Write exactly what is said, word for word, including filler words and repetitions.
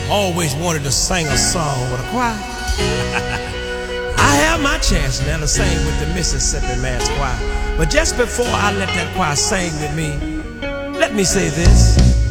Always wanted to sing a song with a choir. I have my chance now to sing with the Mississippi Mass Choir. But just before I let that choir sing with me, let me say this.